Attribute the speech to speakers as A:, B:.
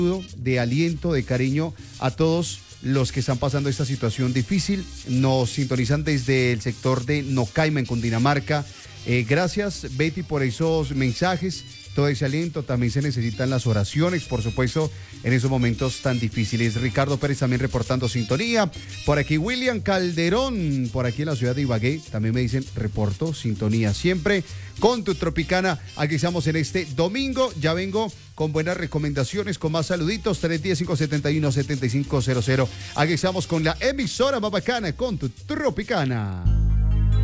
A: de aliento, de cariño a todos los que están pasando esta situación difícil. Nos sintonizan desde el sector de Nocaima, en Cundinamarca. Gracias, Betty, por esos mensajes, todo ese aliento. También se necesitan las oraciones, por supuesto, en esos momentos tan difíciles. Ricardo Pérez también reportando sintonía. Por aquí William Calderón, por aquí en la ciudad de Ibagué, también me dicen reporto sintonía siempre con tu Tropicana. Aquí estamos en este domingo. Ya vengo con buenas recomendaciones, con más saluditos. 310-571-7500. Aquí estamos con la emisora más bacana, con tu Tropicana.